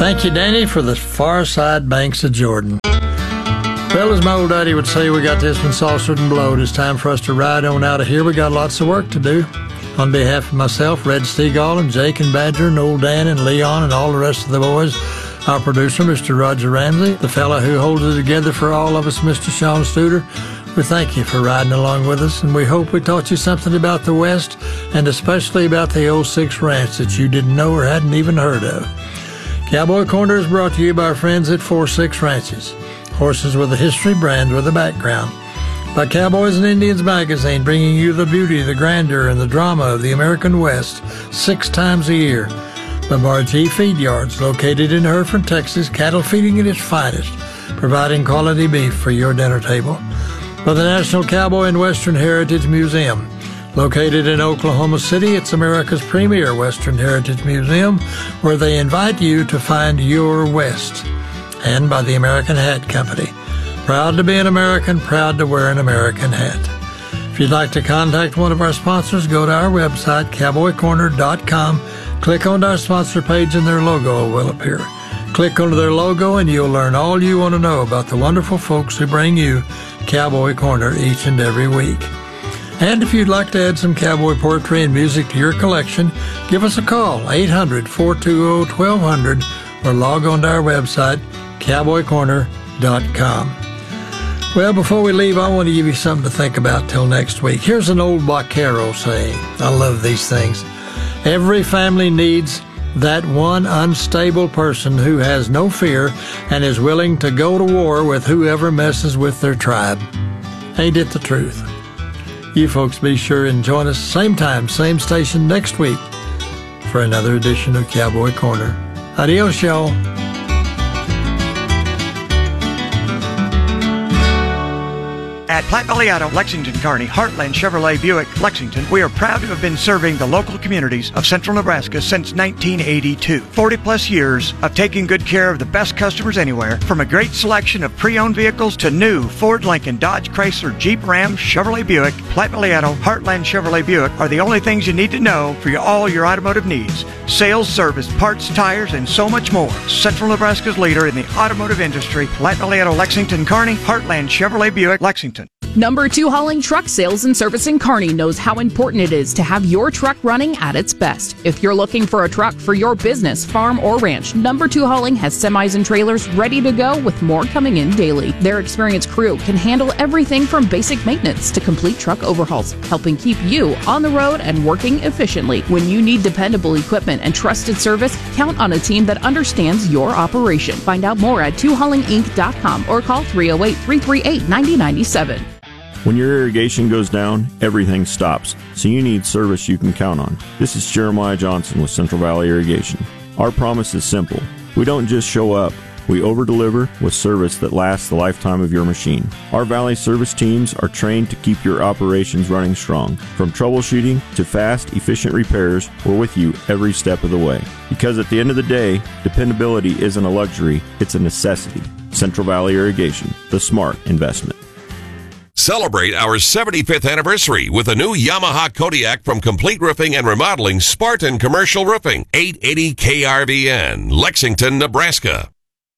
Thank you, Danny, for the far side banks of Jordan. Well, as my old daddy would say, we got this one saucered and blowed. It's time for us to ride on out of here. We got lots of work to do. On behalf of myself, Red Stegall, and Jake and Badger, and old Dan and Leon, and all the rest of the boys, our producer, Mr. Roger Ramsey, the fella who holds it together for all of us, Mr. Sean Studer, we thank you for riding along with us, and we hope we taught you something about the West, and especially about the old Six Ranch that you didn't know or hadn't even heard of. Cowboy Corner is brought to you by our friends at 4-6 Ranches. Horses with a history, brands with a background. By Cowboys and Indians magazine, bringing you the beauty, the grandeur, and the drama of the American West 6 times a year. By Margie Feed Yards, located in Hereford, Texas, cattle feeding at its finest, providing quality beef for your dinner table. By the National Cowboy and Western Heritage Museum, located in Oklahoma City, it's America's premier Western Heritage Museum, where they invite you to find your West. And by the American Hat Company. Proud to be an American, proud to wear an American hat. If you'd like to contact one of our sponsors, go to our website, cowboycorner.com. Click on our sponsor page and their logo will appear. Click on their logo and you'll learn all you want to know about the wonderful folks who bring you Cowboy Corner each and every week. And if you'd like to add some cowboy poetry and music to your collection, give us a call, 800-420-1200, or log on to our website, cowboycorner.com. Well, before we leave, I want to give you something to think about till next week. Here's an old vaquero saying. I love these things. Every family needs that one unstable person who has no fear and is willing to go to war with whoever messes with their tribe. Ain't it the truth? You folks be sure and join us same time, same station next week for another edition of Cowboy Corner. Adios, y'all. At Platte Valley Auto, Lexington, Kearney, Heartland Chevrolet Buick, Lexington, we are proud to have been serving the local communities of central Nebraska since 1982. 40-plus years of taking good care of the best customers anywhere, from a great selection of pre-owned vehicles to new Ford, Lincoln, Dodge, Chrysler, Jeep, Ram, Chevrolet Buick. Platte Valley Auto, Heartland Chevrolet Buick are the only things you need to know for all your automotive needs. Sales, service, parts, tires, and so much more. Central Nebraska's leader in the automotive industry, Platte Valley Auto, Lexington, Kearney, Heartland Chevrolet Buick, Lexington. Number 2 Hauling Truck Sales and Service in Kearney knows how important it is to have your truck running at its best. If you're looking for a truck for your business, farm, or ranch, Number 2 Hauling has semis and trailers ready to go with more coming in daily. Their experienced crew can handle everything from basic maintenance to complete truck overhauls, helping keep you on the road and working efficiently. When you need dependable equipment and trusted service, count on a team that understands your operation. Find out more at 2haulinginc.com or call 308-338-9097. When your irrigation goes down, everything stops, so you need service you can count on. This is Jeremiah Johnson with Central Valley Irrigation. Our promise is simple. We don't just show up. We over-deliver with service that lasts the lifetime of your machine. Our Valley service teams are trained to keep your operations running strong. From troubleshooting to fast, efficient repairs, we're with you every step of the way. Because at the end of the day, dependability isn't a luxury, it's a necessity. Central Valley Irrigation, the smart investment. Celebrate our 75th anniversary with a new Yamaha Kodiak from Complete Roofing and Remodeling Spartan Commercial Roofing, 880 KRVN, Lexington, Nebraska.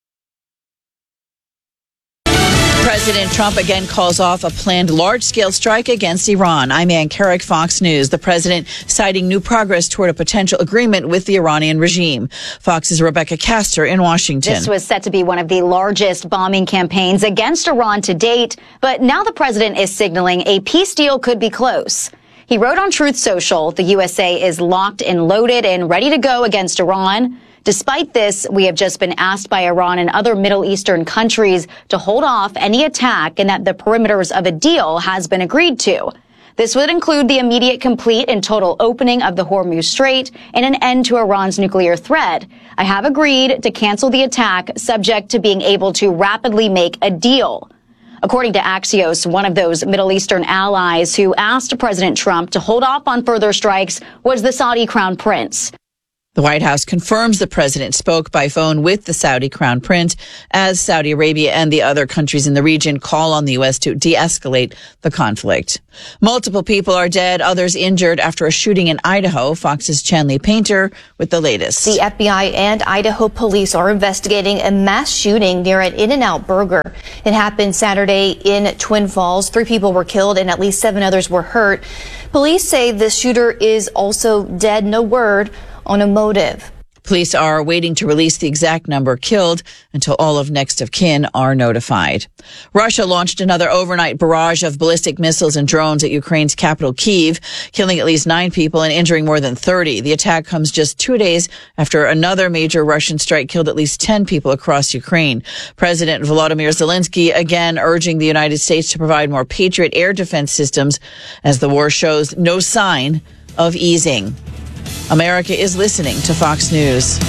President Trump again calls off a planned large-scale strike against Iran. I'm Ann Carrick, Fox News. The president citing new progress toward a potential agreement with the Iranian regime. Fox's Rebecca Castor in Washington. This was set to be one of the largest bombing campaigns against Iran to date, but now the president is signaling a peace deal could be close. He wrote on Truth Social, the USA is locked and loaded and ready to go against Iran. Despite this, we have just been asked by Iran and other Middle Eastern countries to hold off any attack and that the perimeters of a deal has been agreed to. This would include the immediate, complete, and total opening of the Hormuz Strait and an end to Iran's nuclear threat. I have agreed to cancel the attack subject to being able to rapidly make a deal. According to Axios, one of those Middle Eastern allies who asked President Trump to hold off on further strikes was the Saudi Crown Prince. The White House confirms the president spoke by phone with the Saudi crown prince as Saudi Arabia and the other countries in the region call on the U.S. to de-escalate the conflict. Multiple people are dead, others injured after a shooting in Idaho. Fox's Chanley Painter with the latest. The FBI and Idaho police are investigating a mass shooting near an In-N-Out Burger. It happened Saturday in Twin Falls. 3 people were killed and at least 7 others were hurt. Police say the shooter is also dead. No word on a motive. Police are waiting to release the exact number killed until all of next of kin are notified. Russia launched another overnight barrage of ballistic missiles and drones at Ukraine's capital, Kyiv, killing at least 9 people and injuring more than 30. The attack comes just 2 days after another major Russian strike killed at least 10 people across Ukraine. President Volodymyr Zelensky again urging the United States to provide more Patriot air defense systems as the war shows no sign of easing. America is listening to Fox News.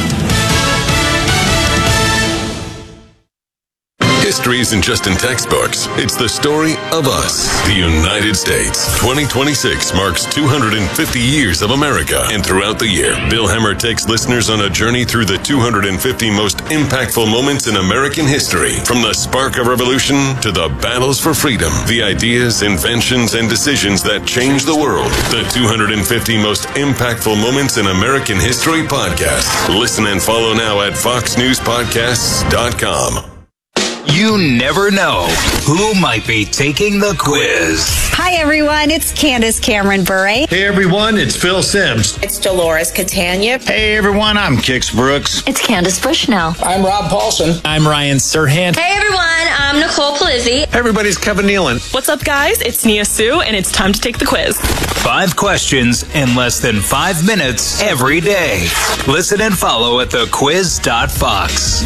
History isn't just in textbooks. It's the story of us, the United States. 2026 marks 250 years of America. And throughout the year, Bill Hemmer takes listeners on a journey through the 250 most impactful moments in American history. From the spark of revolution to the battles for freedom, the ideas, inventions, and decisions that changed the world. The 250 most impactful moments in American history podcast. Listen and follow now at foxnewspodcasts.com. You never know who might be taking the quiz. Hi, everyone. It's Candace Cameron Bure. Hey, everyone. It's Phil Sims. It's Dolores Catania. Hey, everyone. I'm Kix Brooks. It's Candace Bushnell. I'm Rob Paulson. I'm Ryan Serhant. Hey, everyone. I'm Nicole Palizzi. Everybody's Kevin Nealon. What's up, guys? It's Nia Sue, and it's time to take the quiz. 5 questions in less than 5 minutes every day. Listen and follow at thequiz.fox.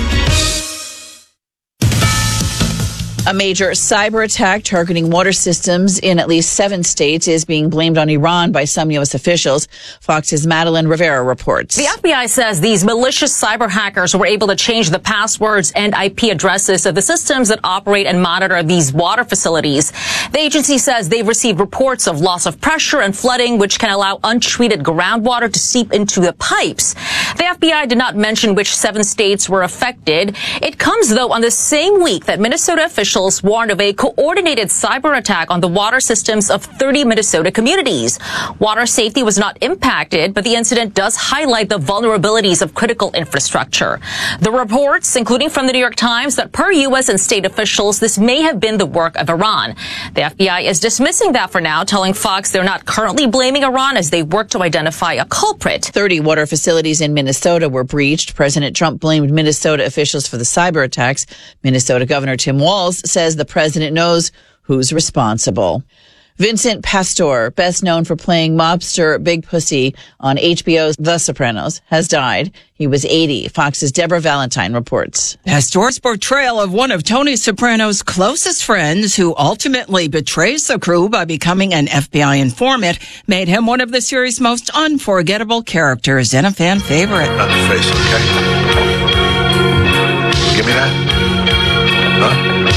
A major cyber attack targeting water systems in at least 7 states is being blamed on Iran by some U.S. officials. Fox's Madeline Rivera reports. The FBI says these malicious cyber hackers were able to change the passwords and IP addresses of the systems that operate and monitor these water facilities. The agency says they've received reports of loss of pressure and flooding, which can allow untreated groundwater to seep into the pipes. The FBI did not mention which 7 states were affected. It comes, though, on the same week that Minnesota officials warned of a coordinated cyber attack on the water systems of 30 Minnesota communities. Water safety was not impacted, but the incident does highlight the vulnerabilities of critical infrastructure. The reports, including from the New York Times, that per U.S. and state officials, this may have been the work of Iran. The FBI is dismissing that for now, telling Fox they're not currently blaming Iran as they work to identify a culprit. 30 water facilities in Minnesota were breached. President Trump blamed Minnesota officials for the cyber attacks. Minnesota Governor Tim Walz says the president knows who's responsible. Vincent Pastore, best known for playing mobster Big Pussy on HBO's The Sopranos, has died. He was 80. Fox's Deborah Valentine reports. Pastore's portrayal of one of Tony Soprano's closest friends, who ultimately betrays the crew by becoming an FBI informant, made him one of the series' most unforgettable characters and a fan favorite. On the face, okay? Give me that. Huh?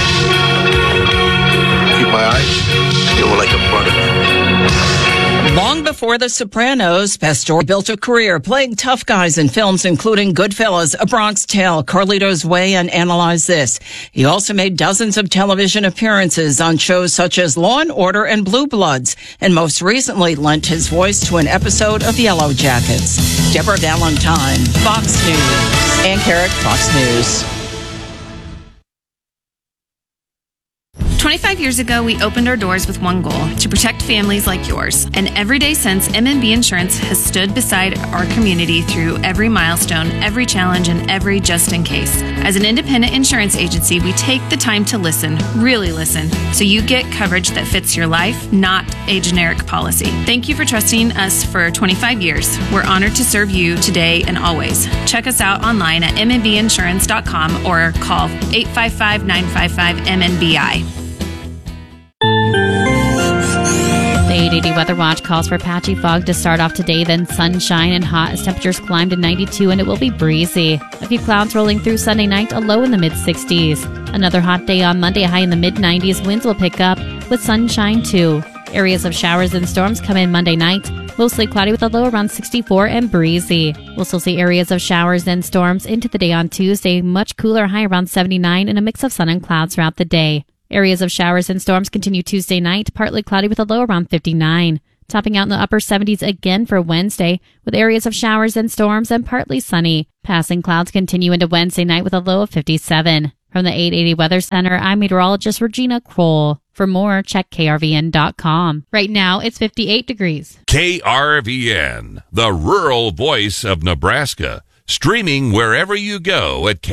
Keep my eyes. You were like a brother. Long before The Sopranos, Pastore built a career playing tough guys in films including Goodfellas, A Bronx Tale, Carlito's Way, and Analyze This. He also made dozens of television appearances on shows such as Law and Order and Blue Bloods, and most recently lent his voice to an episode of Yellow Jackets. Deborah Valentine, Fox News. Ann Carrick, Fox News. 25 years ago, we opened our doors with one goal: to protect families like yours. And every day since, M&B Insurance has stood beside our community through every milestone, every challenge, and every just in case. As an independent insurance agency, we take the time to listen, really listen, so you get coverage that fits your life, not a generic policy. Thank you for trusting us for 25 years. We're honored to serve you today and always. Check us out online at mnbinsurance.com or call 855-955-MNBI. The 880 Weather Watch calls for patchy fog to start off today, then sunshine and hot as temperatures climb to 92, and it will be breezy. A few clouds rolling through Sunday night, a low in the mid-60s. Another hot day on Monday, a high in the mid-90s. Winds will pick up with sunshine too. Areas of showers and storms come in Monday night. Mostly cloudy with a low around 64 and breezy. We'll still see areas of showers and storms into the day on Tuesday. Much cooler, high around 79 and a mix of sun and clouds throughout the day. Areas of showers and storms continue Tuesday night, partly cloudy with a low around 59. Topping out in the upper 70s again for Wednesday, with areas of showers and storms and partly sunny. Passing clouds continue into Wednesday night with a low of 57. From the 880 Weather Center, I'm meteorologist Regina Kroll. For more, check krvn.com. Right now, it's 58 degrees. KRVN, the rural voice of Nebraska. Streaming wherever you go at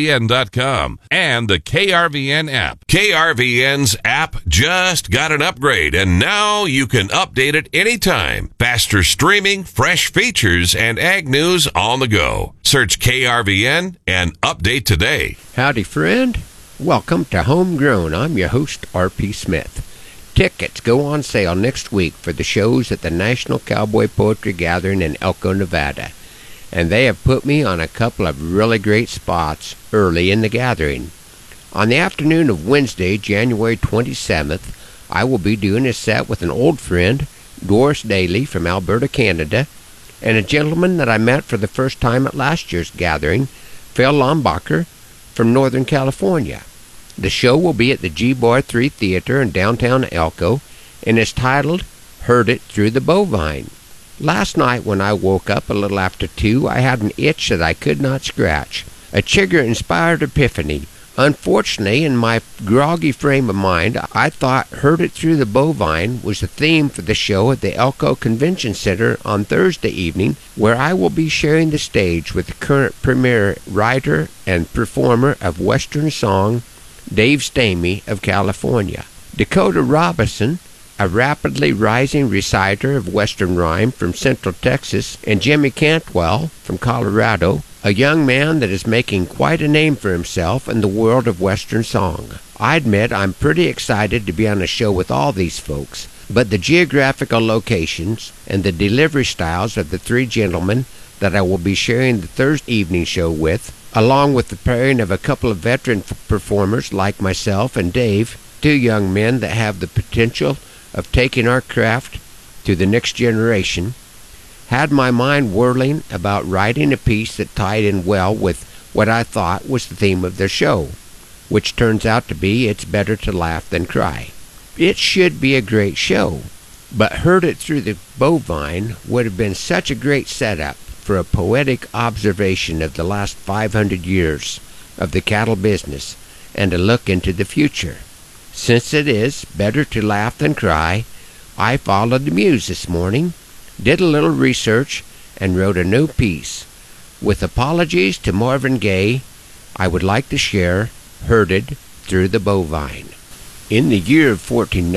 krvn.com and the KRVN app. KRVN's app just got an upgrade, and now you can update it anytime. Faster streaming, fresh features, and ag news on the go. Search KRVN and update today. Howdy, friend. Welcome to Homegrown. I'm your host, R.P. Smith. Tickets go on sale next week for the shows at the National Cowboy Poetry Gathering in Elko, Nevada. And they have put me on a couple of really great spots early in the gathering. On the afternoon of Wednesday, January 27th, I will be doing a set with an old friend, Doris Daly from Alberta, Canada, and a gentleman that I met for the first time at last year's gathering, Phil Lombacher from Northern California. The show will be at the G-Bar 3 Theater in downtown Elko and is titled Heard It Through the Bovine. Last night when I woke up a little after 2, I had an itch that I could not scratch. A Chigger-inspired epiphany. Unfortunately, in my groggy frame of mind, I thought Heard It Through the Bovine was the theme for the show at the Elko Convention Center on Thursday evening, where I will be sharing the stage with the current premier writer and performer of Western song, Dave Stamey of California. Dakota Robinson, a rapidly rising reciter of Western rhyme from Central Texas, and Jimmy Cantwell from Colorado, a young man that is making quite a name for himself in the world of Western song. I admit I'm pretty excited to be on a show with all these folks, but the geographical locations and the delivery styles of the three gentlemen that I will be sharing the Thursday evening show with, along with the pairing of a couple of veteran performers like myself and Dave, two young men that have the potential of taking our craft to the next generation, had my mind whirling about writing a piece that tied in well with what I thought was the theme of their show, which turns out to be It's Better to Laugh Than Cry. It should be a great show, but Heard It Through the Bovine would have been such a great setup for a poetic observation of the last 500 years of the cattle business and a look into the future. Since it is better to laugh than cry, I followed the muse this morning, did a little research, and wrote a new piece. With apologies to Marvin Gaye, I would like to share Herded Through the Bovine. In the year of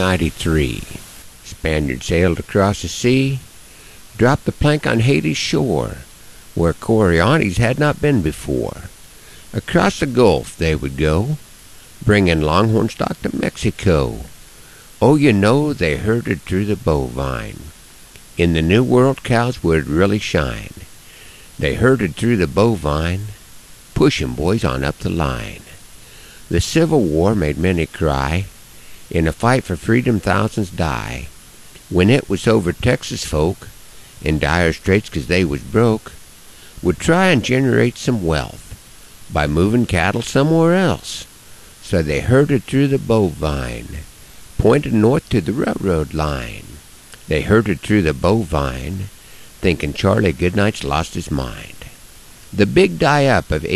1493, Spaniards sailed across the sea, dropped the plank on Haiti's shore, where Coriolanus had not been before. Across the Gulf they would go, bringing longhorn stock to Mexico. Oh, you know they herded through the bovine. In the New World cows would really shine. They herded through the bovine, pushing boys on up the line. The Civil War made many cry. In a fight for freedom thousands die. When it was over, Texas folk, in dire straits 'cause they was broke, would try and generate some wealth by moving cattle somewhere else. So they herded through the bovine, pointed north to the railroad line. They herded through the bovine, thinking Charlie Goodnight's lost his mind. The big die-up of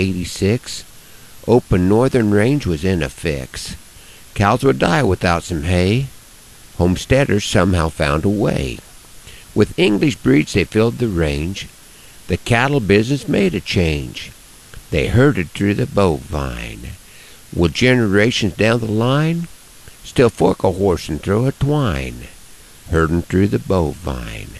1886, open northern range was in a fix. Cows would die without some hay. Homesteaders somehow found a way. With English breeds they filled the range. The cattle business made a change. They herded through the bovine. Will generations down the line still fork a horse and throw a twine, herding through the bovine?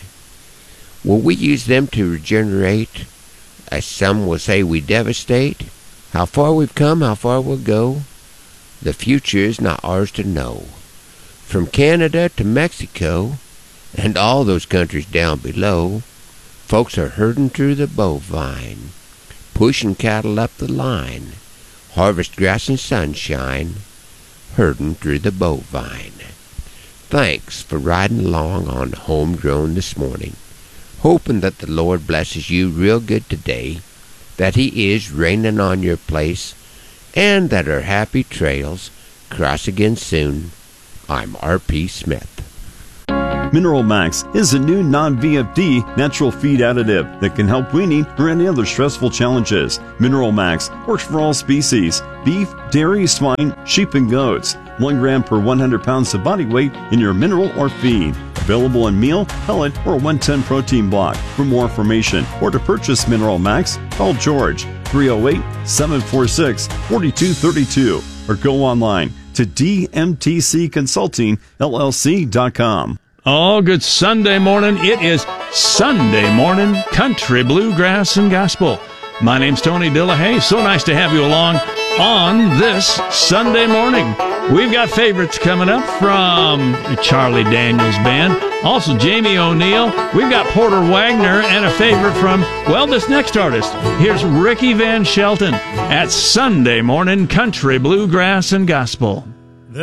Will we use them to regenerate? As some will say, we devastate. How far we've come, how far we'll go, the future is not ours to know. From Canada to Mexico, and all those countries down below, folks are herding through the bovine, pushing cattle up the line, harvest grass and sunshine, herding through the bovine. Thanks for riding along on Homegrown this morning. Hoping that the Lord blesses you real good today, that He is raining on your place, and that our happy trails cross again soon. I'm R.P. Smith. Mineral Max is a new non-VFD natural feed additive that can help weaning or any other stressful challenges. Mineral Max works for all species: beef, dairy, swine, sheep, and goats. 1 gram per 100 pounds of body weight in your mineral or feed. Available in meal, pellet, or 110 protein block. For more information or to purchase Mineral Max, call George 308-746-4232 or go online to dmtcconsultingllc.com. Oh, good Sunday morning. It is Sunday morning country, bluegrass, and gospel. My name's Tony Dillahay. So nice to have you along on this Sunday morning. We've got favorites coming up from Charlie Daniels Band, also Jamie O'Neill. We've got Porter Wagner and a favorite from, well, this next artist. Here's Ricky Van Shelton at Sunday morning country, bluegrass, and gospel.